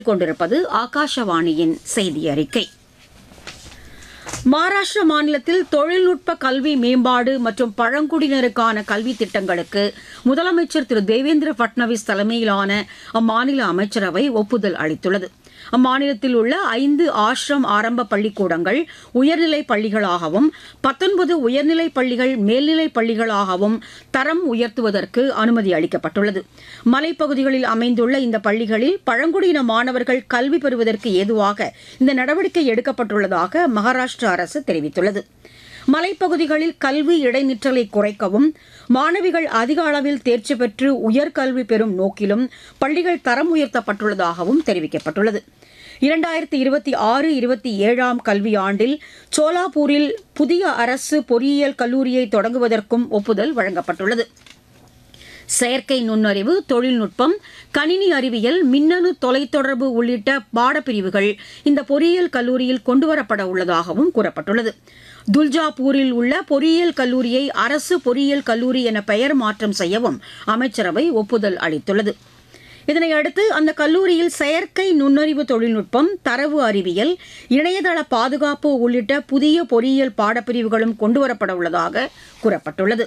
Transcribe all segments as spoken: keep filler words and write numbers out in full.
கொண்டிருப்பது ஆகாஷவாணியின் செய்தி அறிக்கை. மகாராஷ்டிர மாநிலத்தில் தொழில்நுட்ப கல்வி மேம்பாடு மற்றும் பழங்குடியினருக்கான கல்வி திட்டங்களுக்கு முதலமைச்சர் திரு தேவேந்திர பட்னவிஸ் தலைமையிலான அம்மாநில அமைச்சரவை ஒப்புதல் அளித்துள்ளது. அம்மாநிலத்தில் உள்ள ஐந்து ஆசிரம் ஆரம்ப பள்ளிக்கூடங்கள் உயர்நிலைப் பள்ளிகளாகவும் பத்தொன்பது உயர்நிலைப் பள்ளிகள் மேல்நிலைப் பள்ளிகளாகவும் தரம் உயர்த்துவதற்கு அனுமதி அளிக்கப்பட்டுள்ளது. மலைப்பகுதிகளில் அமைந்துள்ள இந்த பள்ளிகளில் பழங்குடியின மாணவர்கள் கல்வி பெறுவதற்கு ஏதுவாக இந்த நடவடிக்கை எடுக்கப்பட்டுள்ளதாக மகாராஷ்டிரா அரசு தெரிவித்துள்ளது. மலைப்பகுதிகளில் கல்வி இடைநிற்றலை குறைக்கவும் மாணவிகள் அதிக அளவில் தேர்ச்சி பெற்று உயர்கல்வி பெறும் நோக்கிலும் பள்ளிகள் தரம் உயர்த்தப்பட்டுள்ளதாகவும் தெரிவிக்கப்பட்டுள்ளது. இரண்டாயிரத்தி இருபத்தி ஆறு இருபத்தி ஏழாம் கல்வியாண்டில் சோலாப்பூரில் புதிய அரசு பொறியியல் கல்லூரியை தொடங்குவதற்கும் ஒப்புதல் வழங்கப்பட்டுள்ளது. செயற்கை நுண்ணறிவு, தொழில்நுட்பம், கணினி அறிவியல், மின்னணு தொலைத்தொடர்பு உள்ளிட்ட பாடப்பிரிவுகள் இந்த பொறியியல் கல்லூரியில் கொண்டுவரப்பட உள்ளதாகவும் கூறப்பட்டுள்ளது. துல்ஜாபூரில் உள்ள பொறியியல் கல்லூரியை அரசு பொறியியல் கல்லூரி என பெயர் மாற்றம் செய்யவும் அமைச்சரவை ஒப்புதல் அளித்துள்ளது. இதனையடுத்து அந்த கல்லூரியில் செயற்கை நுண்ணறிவு தொழில்நுட்பம், தரவு அறிவியல், இணையதள பாதுகாப்பு உள்ளிட்ட புதிய பொறியியல் பாடப்பிரிவுகளும் கொண்டுவரப்பட உள்ளதாக கூறப்பட்டுள்ளது.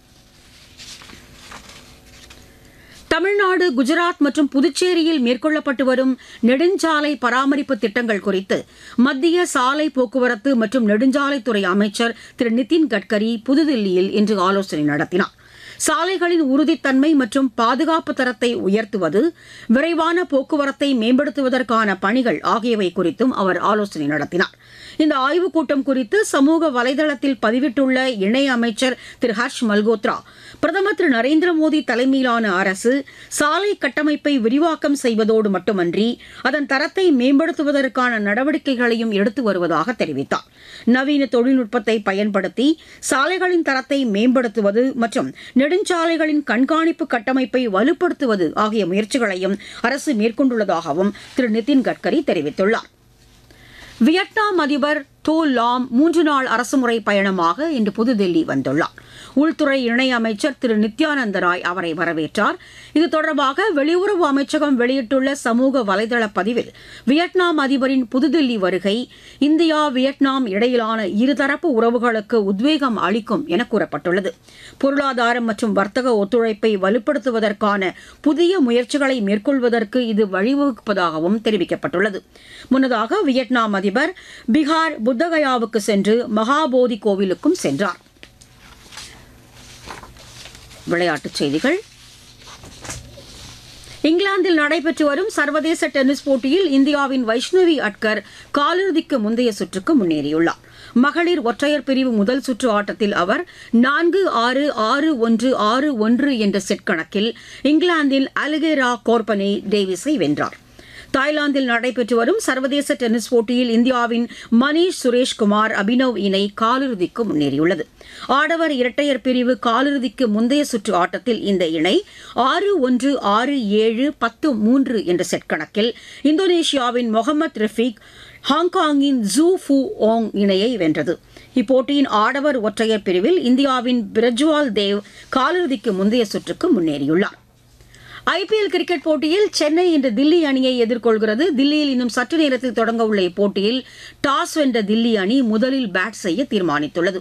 தமிழ்நாடு, குஜராத் மற்றும் புதுச்சேரியில் மேற்கொள்ளப்பட்டு வரும் நெடுஞ்சாலை பராமரிப்பு திட்டங்கள் குறித்து மத்திய சாலை போக்குவரத்து மற்றும் நெடுஞ்சாலைத்துறை அமைச்சர் திரு நிதின் கட்கரி புதுதில்லியில் இன்று ஆலோசனை நடத்தினார். சாலைகளின் உறுதித்தன்மை மற்றும் பாதுகாப்பு தரத்தை உயர்த்துவது, விரைவான போக்குவரத்தை மேம்படுத்துவதற்கான பணிகள் ஆகியவை குறித்தும் அவர் ஆலோசனை நடத்தினார். இந்த ஆய்வுக் கூட்டம் குறித்து சமூக வலைதளத்தில் பதிவிட்டுள்ள இணை அமைச்சர் திரு ஹர்ஷ் மல்கோத்ரா, பிரதமர் திரு நரேந்திர மோடி தலைமையிலான அரசு சாலை கட்டமைப்பை விரிவாக்கம் செய்வதோடு மட்டுமன்றி அதன் தரத்தை மேம்படுத்துவதற்கான நடவடிக்கைகளையும் எடுத்து வருவதாக தெரிவித்தார். நவீன தொழில்நுட்பத்தை பயன்படுத்தி சாலைகளின் தரத்தை மேம்படுத்துவது மற்றும் நெடுஞ்சாலைகளின் கண்காணிப்பு கட்டமைப்பை வலுப்படுத்துவது ஆகிய முயற்சிகளையும் அரசு மேற்கொண்டுள்ளதாகவும் திரு நிதின் கட்கரி தெரிவித்துள்ளார். வியட்நாம் அதிபர் தோ லாம் மூன்று நாள் அரசுமுறை பயணமாக இன்று புதுதில்லி வந்துள்ளார். உள்துறை இணையமைச்சர் திரு நித்யானந்த ராய் அவரை வரவேற்றார். இது தொடர்பாக வெளியுறவு அமைச்சகம் வெளியிட்டுள்ள சமூக வலைதள பதிவில், வியட்நாம் அதிபரின் புதுதில்லி வருகை இந்தியா வியட்நாம் இடையிலான இருதரப்பு உறவுகளுக்கு உத்வேகம் அளிக்கும் என கூறப்பட்டுள்ளது. பொருளாதாரம் மற்றும் வர்த்தக ஒத்துழைப்பை வலுப்படுத்துவதற்கான புதிய முயற்சிகளை மேற்கொள்வதற்கு இது வழிவகுப்பதாகவும் தெரிவிக்கப்பட்டுள்ளது. முன்னதாக வியட்நாம் அதிபர் பீகார் புத்தகயாவுக்கு சென்று மகாபோதி கோவிலுக்கும் சென்றார். விளையாட்டுச் செய்திகள். இங்கிலாந்தில் நடைபெற்று வரும் சர்வதேச டென்னிஸ் போட்டியில் இந்தியாவின் வைஷ்ணவி அட்கர் காலிறுதிக்கு முந்தைய சுற்றுக்கு முன்னேறியுள்ளார். மகளிர் ஒற்றையர் பிரிவு முதல் சுற்று ஆட்டத்தில் அவர் நான்கு ஆறு ஆறு ஒன்று ஆறு ஒன்று என்ற செட் கணக்கில் இங்கிலாந்தின் அலிகேரா கோர்பனே டேவிஸை வென்றார். தாய்லாந்தில் நடைபெற்று வரும் சர்வதேச டென்னிஸ் போட்டியில் இந்தியாவின் மணீஷ் சுரேஷ்குமார் அபினவ் இணை காலிறுதிக்கு முன்னேறியுள்ளது. ஆடவர் இரட்டையர் பிரிவு காலிறுதிக்கு முந்தைய சுற்று ஆட்டத்தில் இந்த இணை ஆறு ஒன்று ஆறு ஏழு பத்து மூன்று என்ற செட் கணக்கில் இந்தோனேஷியாவின் மொஹம்மத் ரஃபீக் ஹாங்காங்கின் ஜூ ஃபு ஓங் இணையை வென்றது. இப்போட்டியின் ஆடவர் ஒற்றையர் பிரிவில் இந்தியாவின் பிரஜ்வால் தேவ் காலிறுதிக்கு முந்தைய சுற்றுக்கு முன்னேறியுள்ளார். ஐபிஎல் கிரிக்கெட் போட்டியில் சென்னை இன்று தில்லி அணியை எதிர்கொள்கிறது. தில்லியில் இன்னும் சற்று நேரத்தில் தொடங்க உள்ள இப்போட்டியில் டாஸ் வென்ற தில்லி அணி முதலில் பேட் செய்ய தீர்மானித்துள்ளது.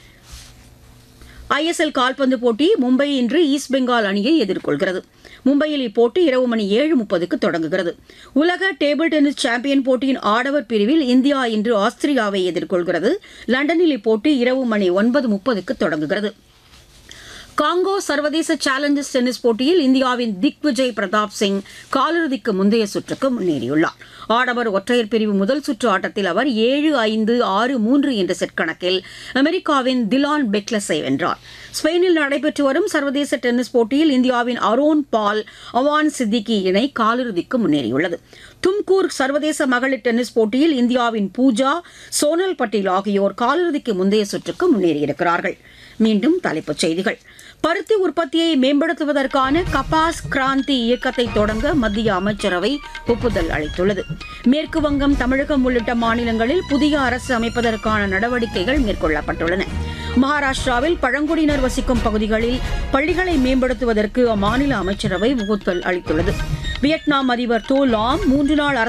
ஐஎஸ்எல் கால்பந்து போட்டி மும்பை இன்று ஈஸ்ட் பெங்கால் அணியை எதிர்கொள்கிறது. மும்பையில் இப்போட்டி இரவு மணி ஏழு முப்பதுக்கு தொடங்குகிறது. உலக டேபிள் டென்னிஸ் சாம்பியன் போட்டியின் ஆடவர் பிரிவில் இந்தியா இன்று ஆஸ்திரியாவை எதிர்கொள்கிறது. லண்டனில் இப்போட்டி இரவு மணி ஒன்பது முப்பதுக்கு தொடங்குகிறது. காங்கோ சர்வதேச சேலஞ்சர்ஸ் டென்னிஸ் போட்டியில் இந்தியாவின் திக்விஜய் பிரதாப் சிங் காலிறுதிக்கு முந்தைய சுற்றுக்கு முன்னேறியுள்ளார். ஆடவர் ஒற்றையர் பிரிவு முதல் சுற்று ஆட்டத்தில் அவர் ஏழு ஐந்து ஆறு மூன்று என்ற செட் கணக்கில் அமெரிக்காவின் திலான் பெக்லஸை வென்றார். ஸ்பெயினில் நடைபெற்று வரும் சர்வதேச டென்னிஸ் போட்டியில் இந்தியாவின் அரோன் பால் அவான் சித்திகி இணை காலிறுதிக்கு முன்னேறியுள்ளது. தும்கூர் சர்வதேச மகளிர் டென்னிஸ் போட்டியில் இந்தியாவின் பூஜா, சோனல் பட்டேல் ஆகியோர் காலிறுதிக்கு முந்தைய சுற்றுக்கு முன்னேறியிருக்கிறார்கள். மீண்டும் தலைப்புச் செய்திகள். பருத்தி உற்பத்தியை மேம்படுத்துவதற்கான கபாஸ் கிராந்தி இயக்கத்தை தொடங்க மத்திய அமைச்சரவை ஒப்புதல் அளித்துள்ளது. மேற்கு வங்கம், தமிழகம் உள்ளிட்ட மாநிலங்களில் புதிய அரசு அமைப்பதற்கான நடவடிக்கைகள் மேற்கொள்ளப்பட்டுள்ளன. மகாராஷ்டிராவில் பழங்குடியினர் வசிக்கும் பகுதிகளில் பள்ளிகளை மேம்படுத்துவதற்கு அம்மாநில அமைச்சரவை ஒப்புதல் அளித்துள்ளது. வியட்நாம் அதிபர் டோ லாம் மூன்று நாள்